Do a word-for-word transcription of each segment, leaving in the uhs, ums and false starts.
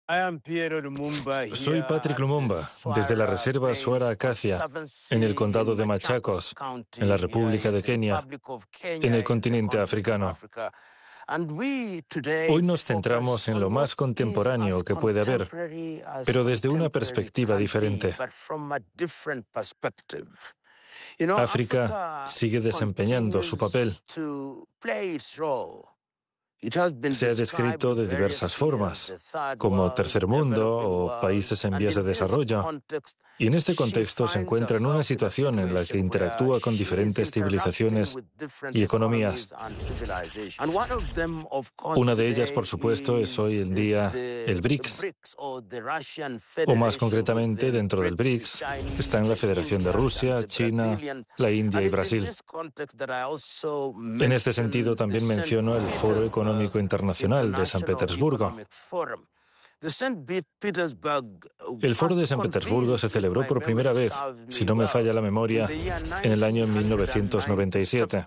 Soy Patrick Lumumba, desde la Reserva Swara Acacia, en el condado de Machakos, en la República de Kenia, en el continente africano. Hoy nos centramos en lo más contemporáneo que puede haber, pero desde una perspectiva diferente. África sigue desempeñando su papel. Se ha descrito de diversas formas, como tercer mundo o países en vías de desarrollo, y en este contexto se encuentra en una situación en la que interactúa con diferentes civilizaciones y economías. Una de ellas, por supuesto, es hoy en día el BRICS, o más concretamente, dentro del BRICS están la Federación de Rusia, China, la India y Brasil. En este sentido, también menciono el Foro Económico Internacional de San Petersburgo. El Foro de San Petersburgo se celebró por primera vez, si no me falla la memoria, en el año mil novecientos noventa y siete.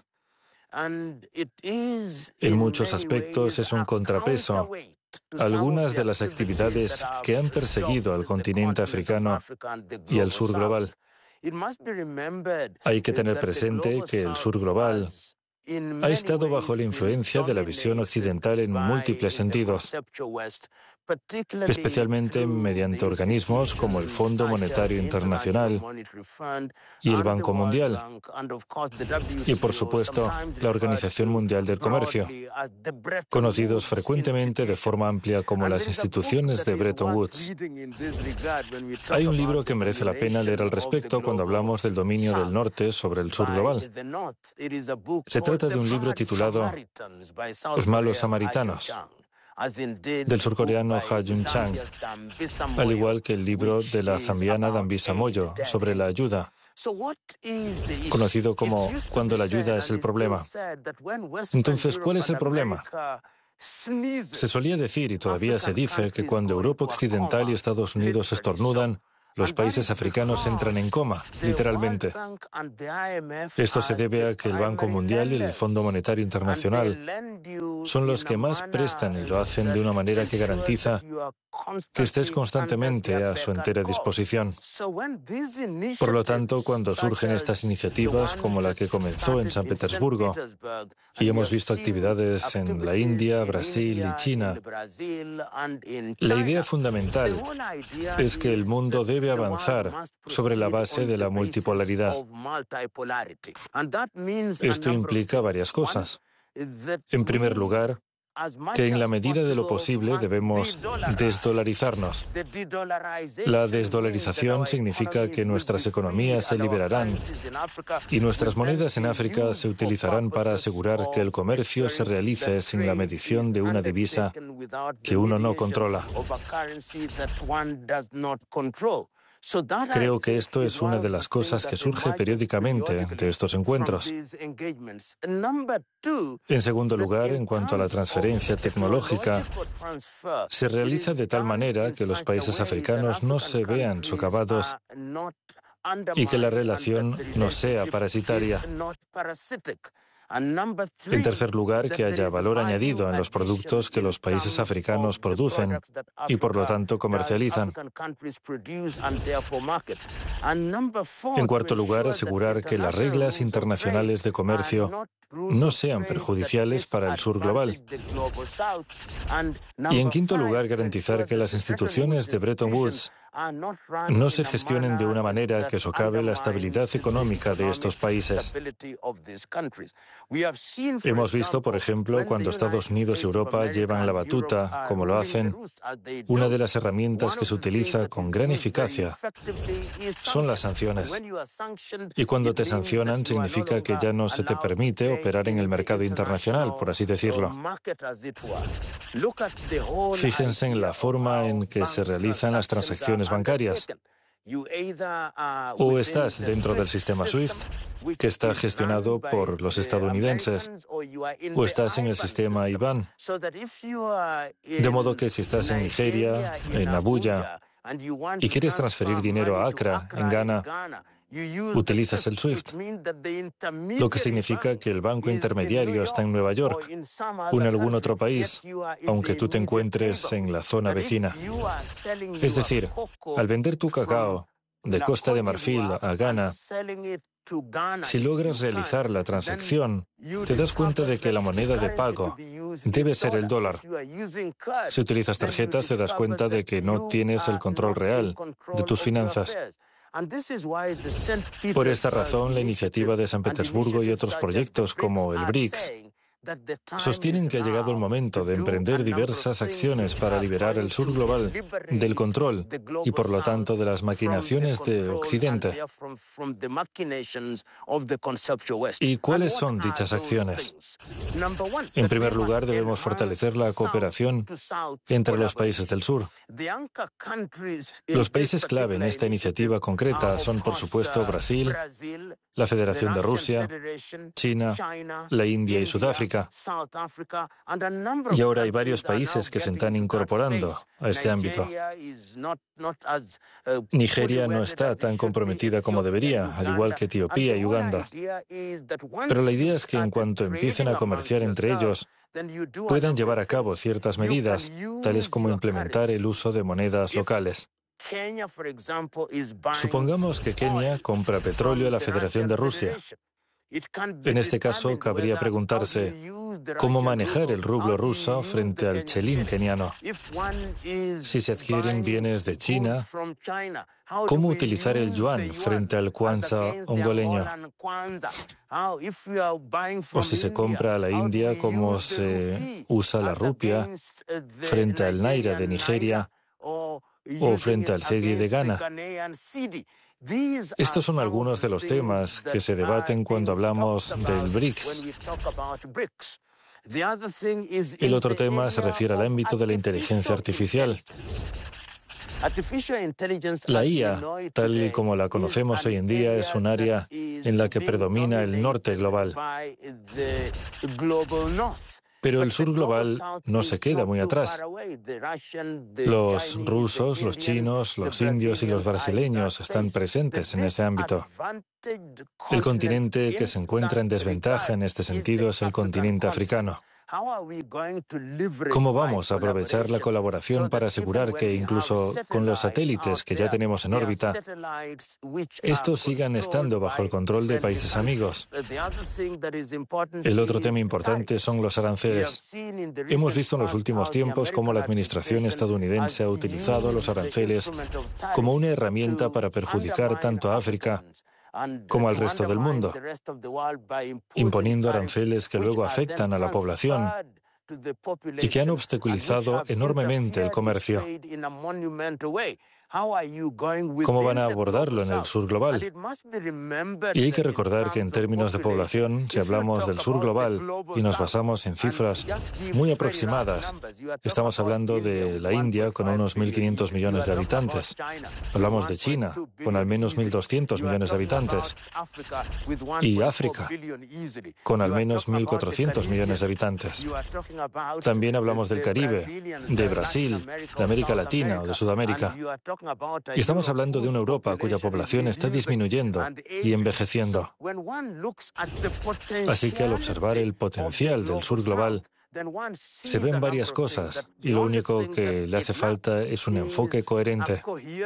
En muchos aspectos es un contrapeso a algunas de las actividades que han perseguido al continente africano y al sur global. Hay que tener presente que el sur global ha estado bajo la influencia de la visión occidental en múltiples sentidos, especialmente mediante organismos como el Fondo Monetario Internacional y el Banco Mundial, y por supuesto la Organización Mundial del Comercio, conocidos frecuentemente de forma amplia como las instituciones de Bretton Woods. Hay un libro que merece la pena leer al respecto cuando hablamos del dominio del norte sobre el sur global. Se trata de un libro titulado Los malos samaritanos, del surcoreano Ha Jun-chang, al igual que el libro de la zambiana Dambisa Moyo sobre la ayuda, conocido como Cuando la ayuda es el problema. Entonces, ¿cuál es el problema? Se solía decir, y todavía se dice, que cuando Europa Occidental y Estados Unidos estornudan, los países africanos entran en coma, literalmente. Esto se debe a que el Banco Mundial y el Fondo Monetario Internacional son los que más prestan y lo hacen de una manera que garantiza que estés constantemente a su entera disposición. Por lo tanto, cuando surgen estas iniciativas, como la que comenzó en San Petersburgo, y hemos visto actividades en la India, Brasil y China, la idea fundamental es que el mundo debe avanzar sobre la base de la multipolaridad. Esto implica varias cosas. En primer lugar, que en la medida de lo posible debemos desdolarizarnos. La desdolarización significa que nuestras economías se liberarán y nuestras monedas en África se utilizarán para asegurar que el comercio se realice sin la medición de una divisa que uno no controla. Creo que esto es una de las cosas que surge periódicamente de estos encuentros. En segundo lugar, en cuanto a la transferencia tecnológica, se realiza de tal manera que los países africanos no se vean socavados y que la relación no sea parasitaria. En tercer lugar, que haya valor añadido en los productos que los países africanos producen y, por lo tanto, comercializan. En cuarto lugar, asegurar que las reglas internacionales de comercio no sean perjudiciales para el sur global. Y en quinto lugar, garantizar que las instituciones de Bretton Woods no se gestionen de una manera que socave la estabilidad económica de estos países. Hemos visto, por ejemplo, cuando Estados Unidos y Europa llevan la batuta, como lo hacen, una de las herramientas que se utiliza con gran eficacia son las sanciones. Y cuando te sancionan, significa que ya no se te permite operar en el mercado internacional, por así decirlo. Fíjense en la forma en que se realizan las transacciones bancarias. O estás dentro del sistema SWIFT, que está gestionado por los estadounidenses, o estás en el sistema I B A N. De modo que si estás en Nigeria, en Abuya, y quieres transferir dinero a Accra, en Ghana, utilizas el SWIFT, lo que significa que el banco intermediario está en Nueva York o en algún otro país, aunque tú te encuentres en la zona vecina. Es decir, al vender tu cacao de Costa de Marfil a Ghana, si logras realizar la transacción, te das cuenta de que la moneda de pago debe ser el dólar. Si utilizas tarjetas, te das cuenta de que no tienes el control real de tus finanzas. Por esta razón, la iniciativa de San Petersburgo y otros proyectos como el BRICS sostienen que ha llegado el momento de emprender diversas acciones para liberar el sur global del control y, por lo tanto, de las maquinaciones de Occidente. ¿Y cuáles son dichas acciones? En primer lugar, debemos fortalecer la cooperación entre los países del sur. Los países clave en esta iniciativa concreta son, por supuesto, Brasil, la Federación de Rusia, China, la India y Sudáfrica. Y ahora hay varios países que se están incorporando a este ámbito. Nigeria no está tan comprometida como debería, al igual que Etiopía y Uganda. Pero la idea es que en cuanto empiecen a comerciar entre ellos, puedan llevar a cabo ciertas medidas, tales como implementar el uso de monedas locales. Supongamos que Kenia compra petróleo a la Federación de Rusia. En este caso, cabría preguntarse cómo manejar el rublo ruso frente al chelín keniano. Si se adquieren bienes de China, ¿cómo utilizar el yuan frente al kwanza ongoleño? O si se compra a la India, ¿cómo se usa la rupia frente al naira de Nigeria o frente al cedi de Ghana? Estos son algunos de los temas que se debaten cuando hablamos del BRICS. El otro tema se refiere al ámbito de la inteligencia artificial. La I A, tal y como la conocemos hoy en día, es un área en la que predomina el norte global. Pero el sur global no se queda muy atrás. Los rusos, los chinos, los indios y los brasileños están presentes en este ámbito. El continente que se encuentra en desventaja en este sentido es el continente africano. ¿Cómo vamos a aprovechar la colaboración para asegurar que incluso con los satélites que ya tenemos en órbita, estos sigan estando bajo el control de países amigos? El otro tema importante son los aranceles. Hemos visto en los últimos tiempos cómo la administración estadounidense ha utilizado los aranceles como una herramienta para perjudicar tanto a África como al resto del mundo, imponiendo aranceles que luego afectan a la población y que han obstaculizado enormemente el comercio. ¿Cómo van a abordarlo en el sur global? Y hay que recordar que en términos de población, si hablamos del sur global y nos basamos en cifras muy aproximadas, estamos hablando de la India con unos mil quinientos millones de habitantes. Hablamos de China con al menos mil doscientos millones de habitantes. Y África con al menos mil cuatrocientos millones de habitantes. También hablamos del Caribe, de Brasil, de América Latina o de Sudamérica. Y estamos hablando de una Europa cuya población está disminuyendo y envejeciendo. Así que al observar el potencial del sur global, se ven varias cosas y lo único que le hace falta es un enfoque coherente.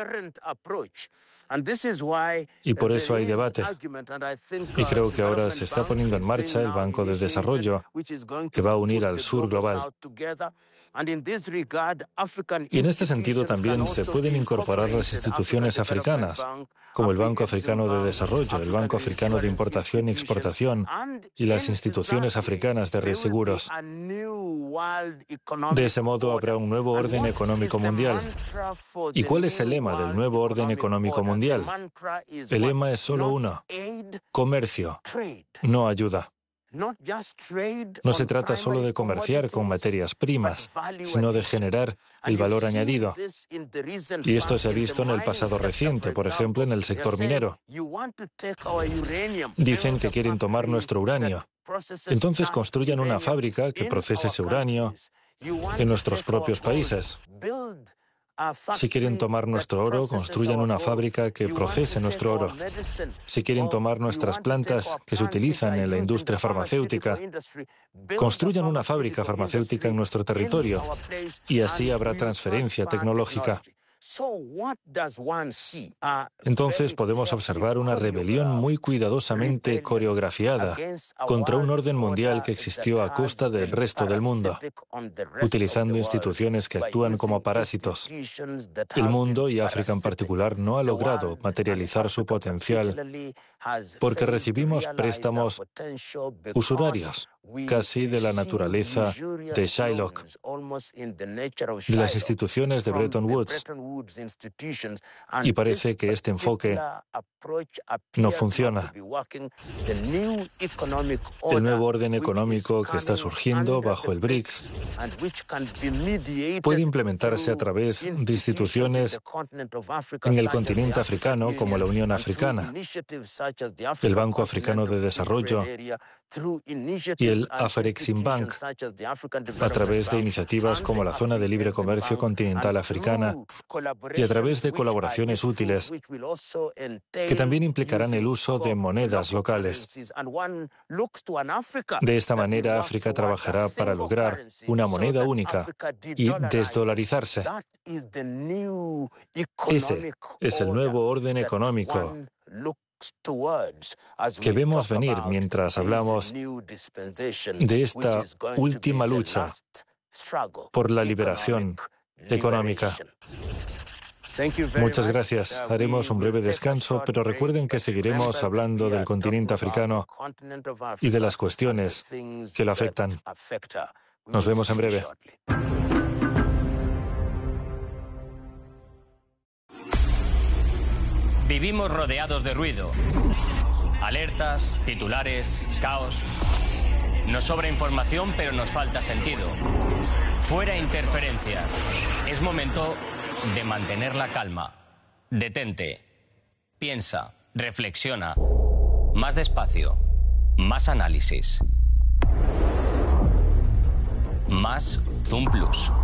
Y por eso hay debate. Y creo que ahora se está poniendo en marcha el Banco de Desarrollo, que va a unir al sur global. Y en este sentido también se pueden incorporar las instituciones africanas, como el Banco Africano de Desarrollo, el Banco Africano de Importación y Exportación y las instituciones africanas de reaseguros. De ese modo habrá un nuevo orden económico mundial. ¿Y cuál es el lema del nuevo orden económico mundial? El lema es solo uno: comercio, no ayuda. No se trata solo de comerciar con materias primas, sino de generar el valor añadido. Y esto se ha visto en el pasado reciente, por ejemplo, en el sector minero. Dicen que quieren tomar nuestro uranio. Entonces construyan una fábrica que procese ese uranio en nuestros propios países. Si quieren tomar nuestro oro, construyan una fábrica que procese nuestro oro. Si quieren tomar nuestras plantas que se utilizan en la industria farmacéutica, construyan una fábrica farmacéutica en nuestro territorio y así habrá transferencia tecnológica. Entonces podemos observar una rebelión muy cuidadosamente coreografiada contra un orden mundial que existió a costa del resto del mundo, utilizando instituciones que actúan como parásitos. El mundo, y África en particular, no ha logrado materializar su potencial porque recibimos préstamos usurarios, casi de la naturaleza de Shylock, de las instituciones de Bretton Woods. Y parece que este enfoque no funciona. El nuevo orden económico que está surgiendo bajo el BRICS puede implementarse a través de instituciones en el continente africano como la Unión Africana, el Banco Africano de Desarrollo y el Afreximbank, a través de iniciativas como la Zona de Libre Comercio Continental Africana y a través de colaboraciones útiles que también implicarán el uso de monedas locales. De esta manera, África trabajará para lograr una moneda única y desdolarizarse. Ese es el nuevo orden económico que vemos venir mientras hablamos de esta última lucha por la liberación económica. Muchas gracias. Haremos un breve descanso, pero recuerden que seguiremos hablando del continente africano y de las cuestiones que lo afectan. Nos vemos en breve. Vivimos rodeados de ruido. Alertas, titulares, caos. Nos sobra información, pero nos falta sentido. Fuera interferencias. Es momento de mantener la calma. Detente. Piensa. Reflexiona. Más despacio. Más análisis. Más Zoom Plus.